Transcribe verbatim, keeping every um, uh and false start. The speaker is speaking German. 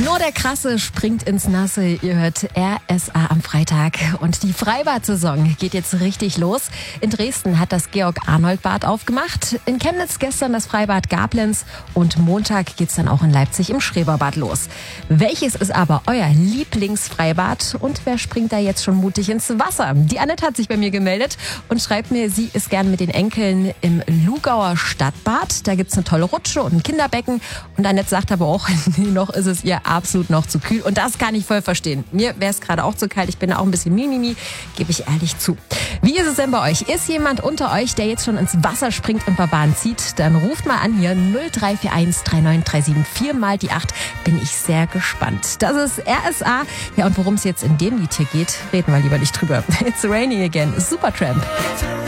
Nur der Krasse springt ins Nasse. Ihr hört R S A am Freitag. Und die Freibad-Saison geht jetzt richtig los. In Dresden hat das Georg-Arnold-Bad aufgemacht. In Chemnitz gestern das Freibad Gablenz. Und Montag geht's dann auch in Leipzig im Schreberbad los. Welches ist aber euer Lieblingsfreibad? Und wer springt da jetzt schon mutig ins Wasser? Die Annette hat sich bei mir gemeldet und schreibt mir, sie ist gern mit den Enkeln im Lugauer Stadtbad. Da gibt's eine tolle Rutsche und ein Kinderbecken. Und Annette sagt aber auch, noch ist es ihr absolut noch zu kühl. Und das kann ich voll verstehen. Mir wäre es gerade auch zu kalt. Ich bin auch ein bisschen mimimi, gebe ich ehrlich zu. Wie ist es denn bei euch? Ist jemand unter euch, der jetzt schon ins Wasser springt und Barbaren zieht? Dann ruft mal an hier null drei vier eins drei neun drei sieben vier mal die acht. Bin ich sehr gespannt. Das ist R S A. Ja, und worum es jetzt in dem Lied hier geht, reden wir lieber nicht drüber. It's raining again. Supertramp.